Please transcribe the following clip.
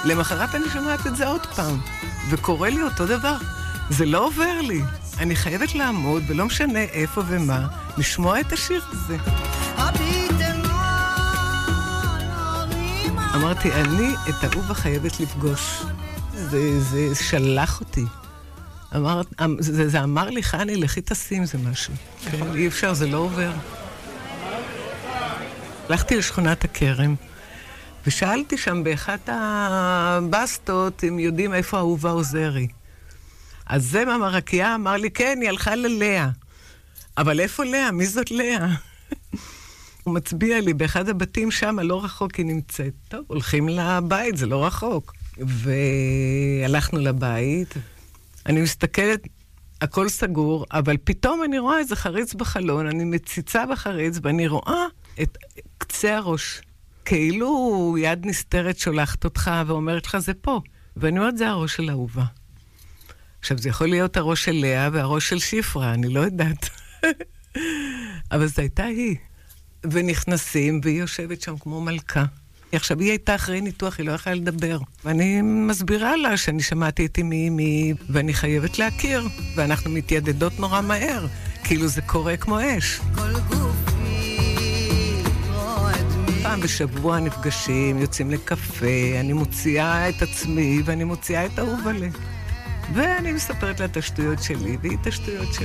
למחרת אני שומעת את זה עוד פעם, וקורא לי אותו דבר. זה לא עובר לי. אני חייבת לעמוד, ולא משנה איפה ומה, לשמוע את השיר הזה. אמרתי, אני את אהובה חייבת לפגוש. זה שלח אותי. זה אמר לי, חני, לכי תשים, זה משהו. כן, אי אפשר, זה לא עובר. הלכתי לשכונת הכרם, ושאלתי שם באחת הבסטות, אם יודעים איפה אהובה עוזרי. אז זה מהמרקייה אמר לי, כן, היא הלכה ללאה. אבל איפה לאה? מי זאת לאה? הוא מצביע לי, באחד הבתים שם, לא רחוק היא נמצאת. טוב, הולכים לבית, זה לא רחוק. והלכנו לבית, אני מסתכלת, הכל סגור, אבל פתאום אני רואה איזה חריץ בחלון, אני מציצה בחריץ, ואני רואה את קצה הראש. כאילו יד נסתרת שולחת אותך ואומרת לך, זה פה. ואני אומרת, זה הראש של אהובה. עכשיו, זה יכול להיות הראש של לאה והראש של שפרה, אני לא יודעת. אבל זו הייתה היא. ונכנסים, והיא יושבת שם כמו מלכה. עכשיו, היא הייתה אחרי ניתוח, היא לא יכולה לדבר. ואני מסבירה לה שאני שמעתי את אמי, ואני חייבת להכיר. ואנחנו מתיידדות נורא מהר. כאילו זה קורה כמו אש. פעם בשבוע נפגשים, יוצאים לקפה, אני מוציאה את עצמי, ואני מוציאה את אהובה לי. ואני מספרת לה את השטויות שלי, והיא את השטויות שלי.